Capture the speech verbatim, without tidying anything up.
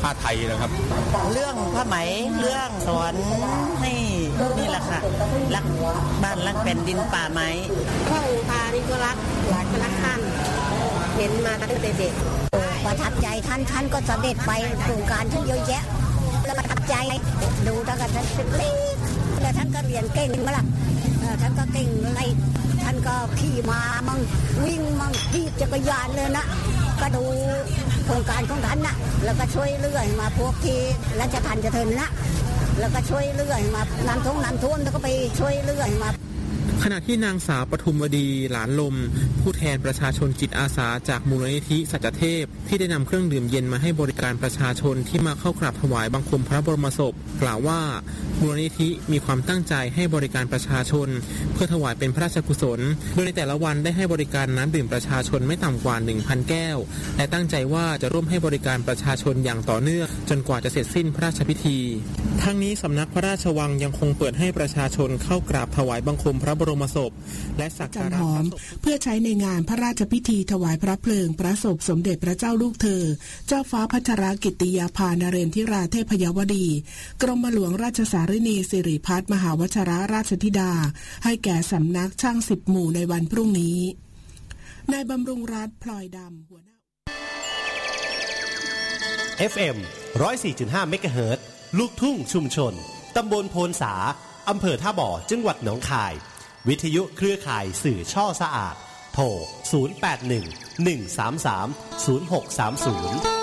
ผ้าไทยนะครับเรื่องผ้าไหมเรื่องสอนให้นี่แหละค่ะรักบ้านรักแผ่นดินป่าไม้พ่อองค์พานี่ก็รักหลานก็รักท่านเห็นมาตั้งแต่เด็กประทับใจท่านท่านก็เสด็จไปโครงการท่านเยอะแยะแล้วประทับใจดูตั้งแต่ท่านเป็นเล็กแล้วท่านก็เรียนเก่งมาละท่านก็เก่งอะไรท่านก็ขี่มามั่งวิ่งมั่งขี่จักรยานเลยนะก็ดูโครงการของท่านนะแล้วก็ช่วยเลื่อยมาพวกที่ราชทัณฑ์จะเทินนะแล้วก็ช่วยเลื่อยมาน้ำท่วมน้ำท่วมแล้วก็ไปช่วยเลื่อยมาขณะที่นางสาวปทุมวดีหลานลมผู้แทนประชาชนจิตอาสาจากมูลนิธิสัจเทพที่ได้นำเครื่องดื่มเย็นมาให้บริการประชาชนที่มาเข้ากราบถวายบังคมพระบรมศพกล่าวว่ามูลนิธิมีความตั้งใจให้บริการประชาชนเพื่อถวายเป็นพระราชกุศลโดยในแต่ละวันได้ให้บริการน้ำดื่มประชาชนไม่ต่ำกว่า หนึ่งพัน แก้วและตั้งใจว่าจะร่วมให้บริการประชาชนอย่างต่อเนื่องจนกว่าจะเสร็จสิ้นพระราชพิธีทั้งนี้สำนักพระราชวังยังคงเปิดให้ประชาชนเข้ากราบถวายบังคมพระบรมศพและสักการะเพื่อใช้ในงานพระราชพิธีถวายพระเพลิงพระศพสมเด็จพระเจ้าลูกเธอเจ้าฟ้าพัชรกิติยาภานเรนทิราเทพยวดีกรมหลวงราชสารินีสิริพัฒน์มหาวชรราชธิดาให้แก่สำนักช่างสิบหมู่ในวันพรุ่งนี้นายบำรุงรัตน์พลอยดำหัวหน้าเอฟ เอ็ม หนึ่งร้อยสี่จุดห้า เมกะเฮิรตซ์ลูกทุ่งชุมชนตำบลโพนสาอำเภอท่าบ่อจังหวัดหนองคายวิทยุเครือข่ายสื่อช่อสะอาดโทรศูนย์ แปด หนึ่ง หนึ่ง สาม สาม ศูนย์ หก สาม ศูนย์